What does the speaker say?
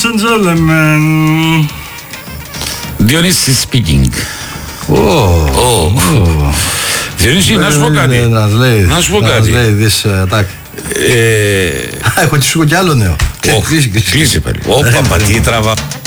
and gentlemen. Διονύση speaking. Διονύση, να σου πω κάτι. Να σου πω κάτι. Έχω κι άλλο νέο. Κλείσε πάλι. Όπα, πατή τραβά.